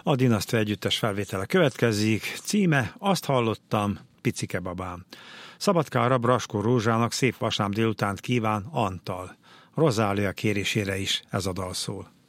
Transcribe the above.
A Dinasztia együttes felvétele következik, címe Azt hallottam, Picike babám. Szabadkára Braskó Rózsának szép vasárnap délutánt kíván Antal. Rozália kérésére is ez a dal szól.